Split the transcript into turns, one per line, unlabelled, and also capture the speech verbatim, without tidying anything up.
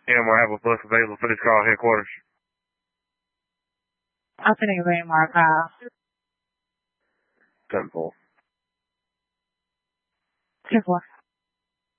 And we'll have a bus available for this call headquarters.
I'm finna get ready more call.
ten four.
ten four.